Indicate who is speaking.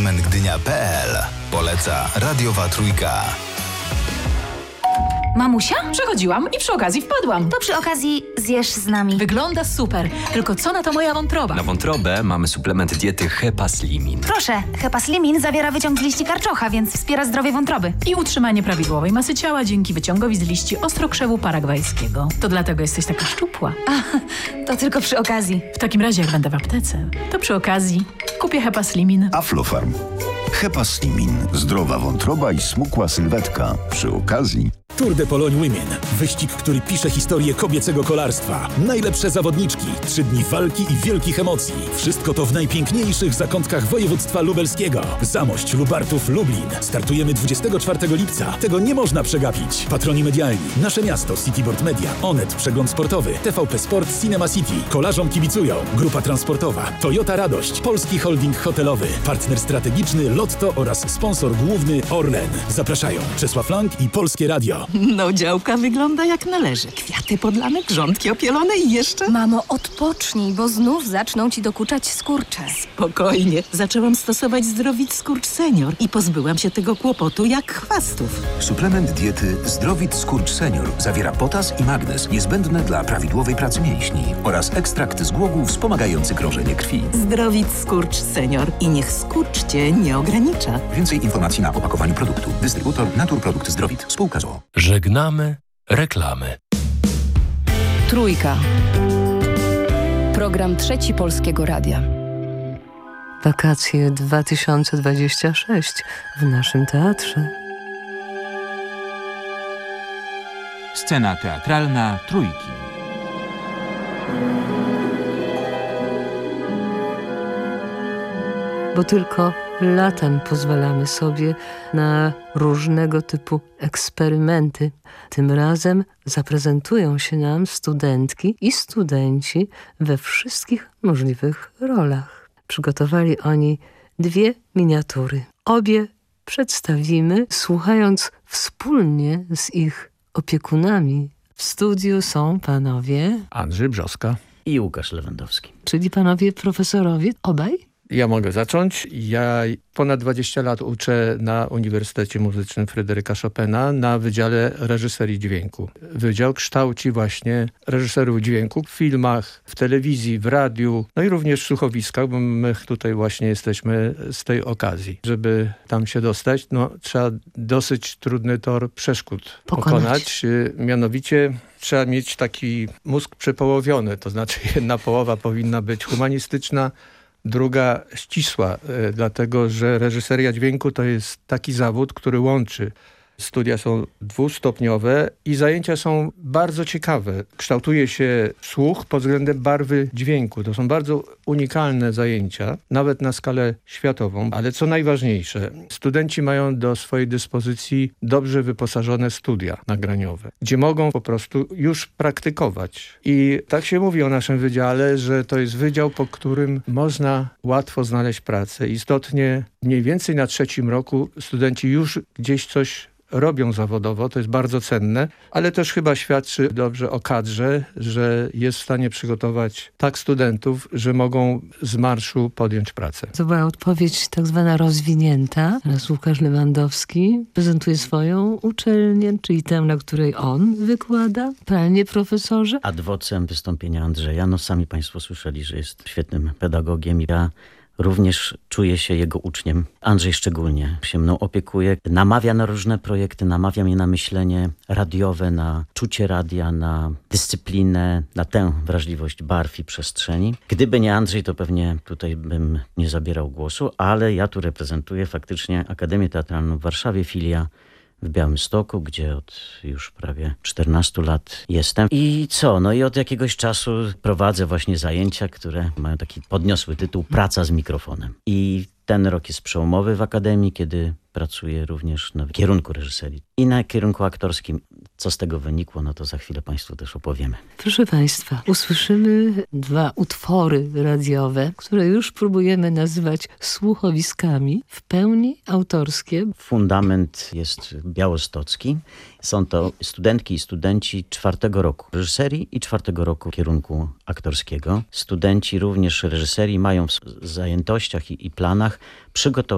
Speaker 1: suplementgdynia.pl. Poleca radiowa Trójka.
Speaker 2: Mamusia? Przechodziłam i przy okazji wpadłam.
Speaker 3: To przy okazji zjesz z nami.
Speaker 2: Wygląda super, tylko co na to moja wątroba?
Speaker 4: Na wątrobę mamy suplement diety Hepaslimin.
Speaker 3: Proszę, Hepaslimin zawiera wyciąg z liści karczocha, więc wspiera zdrowie wątroby.
Speaker 2: I utrzymanie prawidłowej masy ciała dzięki wyciągowi z liści ostrokrzewu paragwajskiego. To dlatego jesteś taka szczupła.
Speaker 3: To tylko przy okazji.
Speaker 2: W takim razie, jak będę w aptece, to przy okazji kupię Hepaslimin.
Speaker 5: Aflofarm. Hepaslimin. Zdrowa wątroba i smukła sylwetka. Przy okazji
Speaker 6: Tour de Pologne Women. Wyścig, który pisze historię kobiecego kolarstwa. Najlepsze zawodniczki, 3 dni walki i wielkich emocji. Wszystko to w najpiękniejszych zakątkach województwa lubelskiego. Zamość, Lubartów, Lublin. Startujemy 24 lipca. Tego nie można przegapić. Patroni medialni. Nasze miasto, Cityboard Media, Onet, Przegląd Sportowy, TVP Sport, Cinema City. Kolarzom kibicują. Grupa transportowa. Toyota Radość. Polski Holding Hotelowy. Partner strategiczny Lotto oraz sponsor główny Orlen. Zapraszają Czesław Lang i Polskie Radio.
Speaker 7: No, działka wygląda jak należy. Kwiaty podlane, grządki opielone i jeszcze...
Speaker 8: Mamo, odpocznij, bo znów zaczną ci dokuczać skurcze.
Speaker 7: Spokojnie. Zaczęłam stosować Zdrowit Skurcz Senior i pozbyłam się tego kłopotu jak chwastów.
Speaker 9: Suplement diety Zdrowit Skurcz Senior zawiera potas i magnez niezbędne dla prawidłowej pracy mięśni oraz ekstrakt z głogu wspomagający krążenie krwi.
Speaker 7: Zdrowit Skurcz Senior i niech skurcz cię nie ogranicza.
Speaker 9: Więcej informacji na opakowaniu produktu. Dystrybutor Naturprodukt Zdrowit. Spółka z o.o.
Speaker 10: Żegnamy reklamy.
Speaker 8: Trójka. Program Trzeci Polskiego Radia.
Speaker 11: Wakacje 2026 w naszym teatrze.
Speaker 12: Scena teatralna Trójki.
Speaker 11: Bo tylko latem pozwalamy sobie na różnego typu eksperymenty. Tym razem zaprezentują się nam studentki i studenci we wszystkich możliwych rolach. Przygotowali oni 2 miniatury. Obie przedstawimy, słuchając wspólnie z ich opiekunami. W studiu są panowie
Speaker 13: Andrzej Brzoska
Speaker 14: i Łukasz Lewandowski.
Speaker 11: Czyli panowie profesorowie, obaj?
Speaker 13: Ja mogę zacząć. Ja ponad 20 lat uczę na Uniwersytecie Muzycznym Fryderyka Chopina na Wydziale Reżyserii Dźwięku. Wydział kształci właśnie reżyserów dźwięku w filmach, w telewizji, w radiu, no i również w słuchowiskach, bo my tutaj właśnie jesteśmy z tej okazji. Żeby tam się dostać, no trzeba dosyć trudny tor przeszkód pokonać. Mianowicie trzeba mieć taki mózg przepołowiony, to znaczy jedna połowa powinna być humanistyczna, druga ścisła, dlatego że reżyseria dźwięku to jest taki zawód, który łączy. Studia są 2-stopniowe i zajęcia są bardzo ciekawe. Kształtuje się słuch pod względem barwy dźwięku. To są bardzo unikalne zajęcia, nawet na skalę światową. Ale co najważniejsze, studenci mają do swojej dyspozycji dobrze wyposażone studia nagraniowe, gdzie mogą po prostu już praktykować. I tak się mówi o naszym wydziale, że to jest wydział, po którym można łatwo znaleźć pracę. Istotnie mniej więcej na 3. roku studenci już gdzieś coś robią zawodowo, to jest bardzo cenne, ale też chyba świadczy dobrze o kadrze, że jest w stanie przygotować tak studentów, że mogą z marszu podjąć pracę.
Speaker 11: To była odpowiedź tak zwana rozwinięta. Teraz Łukasz Lewandowski prezentuje swoją uczelnię, czyli tę, na której on wykłada. Panie profesorze?
Speaker 14: Ad vocem wystąpienia Andrzeja. No sami państwo słyszeli, że jest świetnym pedagogiem. Ja również czuję się jego uczniem. Andrzej szczególnie się mną opiekuje. Namawia na różne projekty, namawia mnie na myślenie radiowe, na czucie radia, na dyscyplinę, na tę wrażliwość barw i przestrzeni. Gdyby nie Andrzej, to pewnie tutaj bym nie zabierał głosu, ale ja tu reprezentuję faktycznie Akademię Teatralną w Warszawie, filia w Białymstoku, gdzie od już prawie 14 lat jestem. I co? No i od jakiegoś czasu prowadzę właśnie zajęcia, które mają taki podniosły tytuł Praca z mikrofonem. I ten rok jest przełomowy w Akademii, kiedy pracuję również na kierunku reżyserii i na kierunku aktorskim. Co z tego wynikło, no to za chwilę państwu też opowiemy.
Speaker 11: Proszę państwa, usłyszymy 2 utwory radiowe, które już próbujemy nazywać słuchowiskami, w pełni autorskie.
Speaker 14: Fundament jest białostocki. Są to studentki i studenci 4. roku reżyserii i 4. roku kierunku aktorskiego. Studenci również reżyserii mają w zajętościach i planach przygotować